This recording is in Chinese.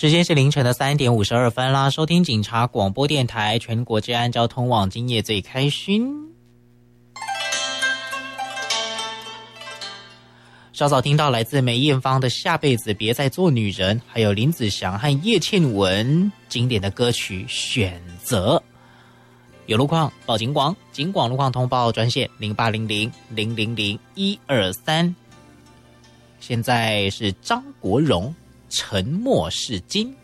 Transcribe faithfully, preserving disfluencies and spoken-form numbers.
时间是凌晨的三点五十二分啦，收听警察广播电台全国治安交通网，今夜最开心。稍早听到来自梅艳芳的下辈子别再做女人，还有林子祥和叶倩文经典的歌曲选择。有路况报警广，警广路况通报专线零八零零零零零一二三。现在是张国荣沉默是金。